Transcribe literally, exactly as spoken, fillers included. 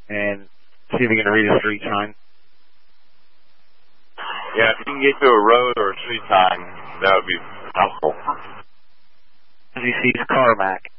and see if you can read a street sign. Yeah, if you can get to a road or a street sign, that would be helpful. As he sees Carmack.